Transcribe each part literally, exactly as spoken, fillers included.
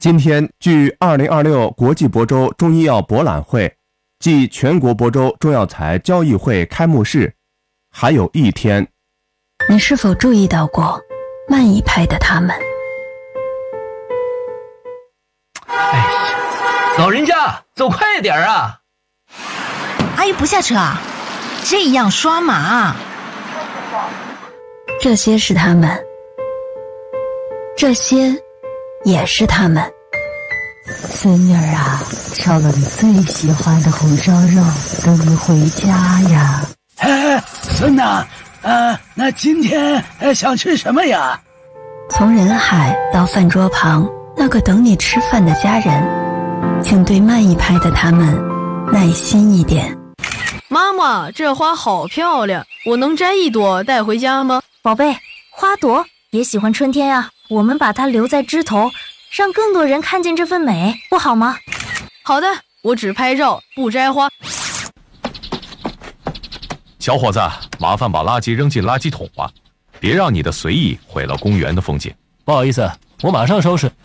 今天距二零二六国际亳州中医药博览会暨全国亳州中药材交易会开幕式还有一天。 你是否注意到过慢一拍的他们？ 哎呀，老人家走快点啊！ 阿姨不下车啊？这样刷马。 这些是他们，这些也是他们。 孙女儿啊，烧了你最喜欢的红烧肉，等你回家呀。 哎，孙呐，啊，那今天想吃什么呀？ 从人海到饭桌旁，那个等你吃饭的家人，请对慢一拍的他们耐心一点。 妈妈，这花好漂亮，我能摘一朵带回家吗？ 宝贝，花朵也喜欢春天呀，我们把它留在枝头，让更多人看见这份美，不好吗？ 好的，我只拍照，不摘花。 小伙子，麻烦把垃圾扔进垃圾桶吧，别让你的随意毁了公园的风景。 不好意思，我马上收拾。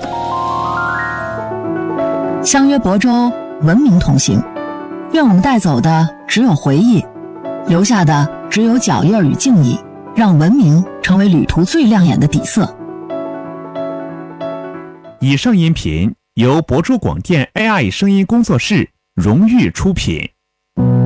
相约亳州，文明同行。愿我们带走的只有回忆，留下的只有脚印与敬意，让文明成为旅途最亮眼的底色。 以上音频由亳州广电 A I 声音工作室荣誉出品。